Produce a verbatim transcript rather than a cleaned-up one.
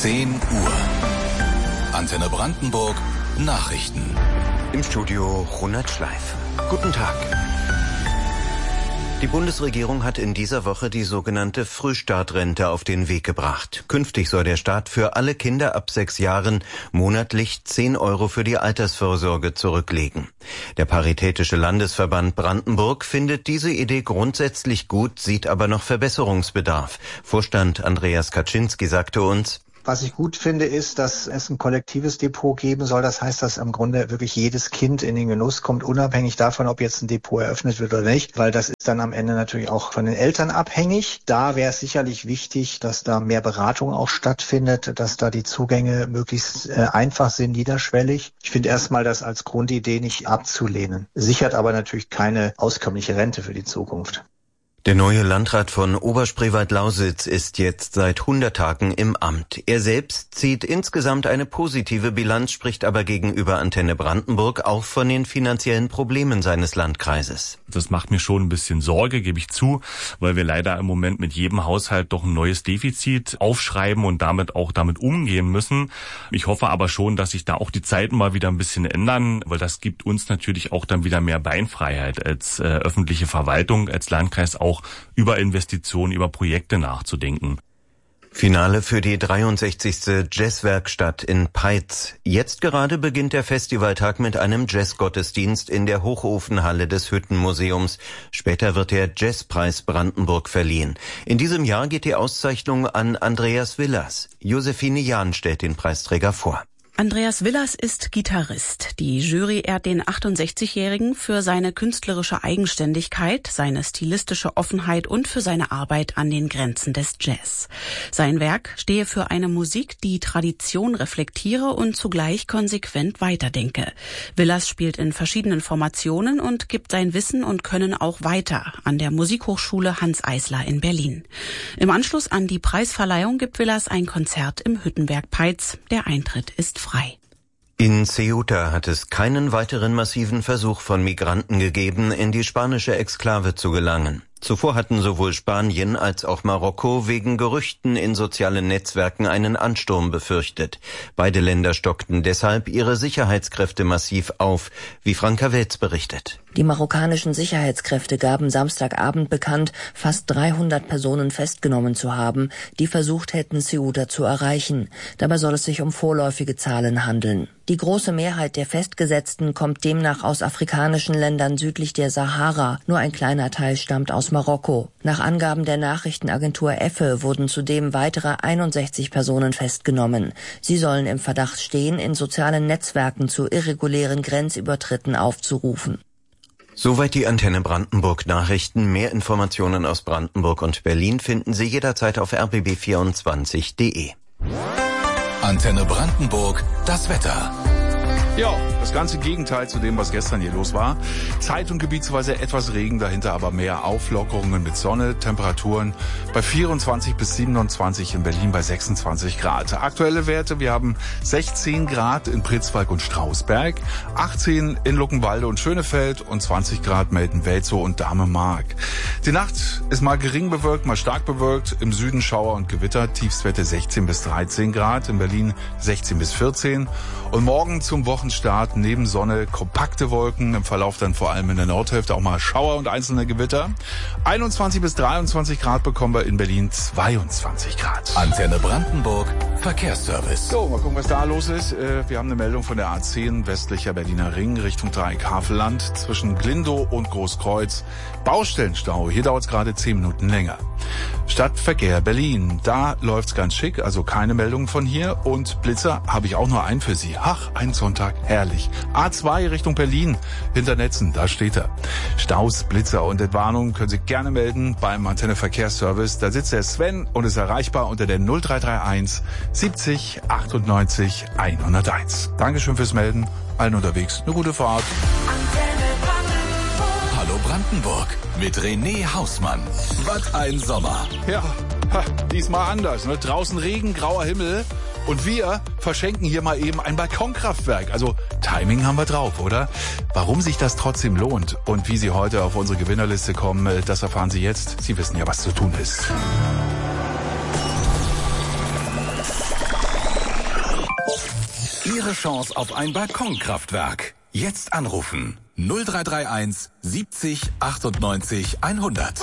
zehn Uhr. Antenne Brandenburg, Nachrichten. Im Studio Ronald Schleif. Guten Tag. Die Bundesregierung hat in dieser Woche die sogenannte Frühstartrente auf den Weg gebracht. Künftig soll der Staat für alle Kinder ab sechs Jahren monatlich zehn Euro für die Altersvorsorge zurücklegen. Der Paritätische Landesverband Brandenburg findet diese Idee grundsätzlich gut, sieht aber noch Verbesserungsbedarf. Vorstand Andreas Kaczynski sagte uns: Was ich gut finde, ist, dass es ein kollektives Depot geben soll. Das heißt, dass im Grunde wirklich jedes Kind in den Genuss kommt, unabhängig davon, ob jetzt ein Depot eröffnet wird oder nicht, weil das ist dann am Ende natürlich auch von den Eltern abhängig. Da wäre es sicherlich wichtig, dass da mehr Beratung auch stattfindet, dass da die Zugänge möglichst äh, einfach sind, niederschwellig. Ich finde erstmal das als Grundidee nicht abzulehnen. Sichert aber natürlich keine auskömmliche Rente für die Zukunft. Der neue Landrat von Oberspreewald-Lausitz ist jetzt seit hundert Tagen im Amt. Er selbst zieht insgesamt eine positive Bilanz, spricht aber gegenüber Antenne Brandenburg auch von den finanziellen Problemen seines Landkreises. Das macht mir schon ein bisschen Sorge, gebe ich zu, weil wir leider im Moment mit jedem Haushalt doch ein neues Defizit aufschreiben und damit auch damit umgehen müssen. Ich hoffe aber schon, dass sich da auch die Zeiten mal wieder ein bisschen ändern, weil das gibt uns natürlich auch dann wieder mehr Beinfreiheit als äh, öffentliche Verwaltung, als Landkreis auch über Investitionen, über Projekte nachzudenken. Finale für die dreiundsechzigste Jazzwerkstatt in Peitz. Jetzt gerade beginnt der Festivaltag mit einem Jazzgottesdienst in der Hochofenhalle des Hüttenmuseums. Später wird der Jazzpreis Brandenburg verliehen. In diesem Jahr geht die Auszeichnung an Andreas Willers. Josephine Jahn stellt den Preisträger vor. Andreas Willers ist Gitarrist. Die Jury ehrt den achtundsechzigjährigen für seine künstlerische Eigenständigkeit, seine stilistische Offenheit und für seine Arbeit an den Grenzen des Jazz. Sein Werk stehe für eine Musik, die Tradition reflektiere und zugleich konsequent weiterdenke. Willers spielt in verschiedenen Formationen und gibt sein Wissen und Können auch weiter an der Musikhochschule Hanns Eisler in Berlin. Im Anschluss an die Preisverleihung gibt Willers ein Konzert im Hüttenwerk Peitz. Der Eintritt ist frei. In Ceuta hat es keinen weiteren massiven Versuch von Migranten gegeben, in die spanische Exklave zu gelangen. Zuvor hatten sowohl Spanien als auch Marokko wegen Gerüchten in sozialen Netzwerken einen Ansturm befürchtet. Beide Länder stockten deshalb ihre Sicherheitskräfte massiv auf, wie Franka Welz berichtet. Die marokkanischen Sicherheitskräfte gaben Samstagabend bekannt, fast dreihundert Personen festgenommen zu haben, die versucht hätten, Ceuta zu erreichen. Dabei soll es sich um vorläufige Zahlen handeln. Die große Mehrheit der Festgesetzten kommt demnach aus afrikanischen Ländern südlich der Sahara. Nur ein kleiner Teil stammt aus Marokko. Nach Angaben der Nachrichtenagentur E F E wurden zudem weitere einundsechzig Personen festgenommen. Sie sollen im Verdacht stehen, in sozialen Netzwerken zu irregulären Grenzübertritten aufzurufen. Soweit die Antenne Brandenburg Nachrichten. Mehr Informationen aus Brandenburg und Berlin finden Sie jederzeit auf r b b vierundzwanzig punkt de. Antenne Brandenburg, das Wetter. Ja, das ganze Gegenteil zu dem, was gestern hier los war. Zeit- und gebietsweise etwas Regen, dahinter aber mehr Auflockerungen mit Sonne, Temperaturen bei vierundzwanzig bis siebenundzwanzig, in Berlin bei sechsundzwanzig Grad. Aktuelle Werte, wir haben sechzehn Grad in Pritzwalk und Strausberg, achtzehn in Luckenwalde und Schönefeld und zwanzig Grad melden Welzow und Dahme-Mark. Die Nacht ist mal gering bewölkt, mal stark bewölkt, im Süden Schauer und Gewitter, Tiefstwerte sechzehn bis dreizehn Grad, in Berlin sechzehn bis vierzehn und morgen zum Wochenende Start neben Sonne kompakte Wolken, im Verlauf dann vor allem in der Nordhälfte auch mal Schauer und einzelne Gewitter. einundzwanzig bis dreiundzwanzig Grad bekommen wir in Berlin zweiundzwanzig Grad. Antenne Brandenburg, Verkehrsservice. So, mal gucken, was da los ist. Wir haben eine Meldung von der A zehn, westlicher Berliner Ring, Richtung Dreieck Havelland, zwischen Glindow und Großkreuz. Baustellenstau, hier dauert es gerade zehn Minuten länger. Stadtverkehr Berlin, da läuft's ganz schick, also keine Meldung von hier. Und Blitzer habe ich auch nur einen für Sie. Ach, ein Sonntag, herrlich. A zwei Richtung Berlin, hinter Netzen, da steht er. Staus, Blitzer und Entwarnung können Sie gerne melden beim Antenne Verkehrsservice. Da sitzt der Sven und ist erreichbar unter der null drei drei eins siebzig achtundneunzig hunderteins. Dankeschön fürs Melden, allen unterwegs eine gute Fahrt. Hallo Brandenburg mit René Hausmann. Was ein Sommer. Ja, ha, diesmal anders. Ne? Draußen Regen, grauer Himmel und wir verschenken hier mal eben ein Balkonkraftwerk. Also Timing haben wir drauf, oder? Warum sich das trotzdem lohnt und wie Sie heute auf unsere Gewinnerliste kommen, das erfahren Sie jetzt. Sie wissen ja, was zu tun ist. Ihre Chance auf ein Balkonkraftwerk. Jetzt anrufen. null drei drei eins siebzig achtundneunzig hundert.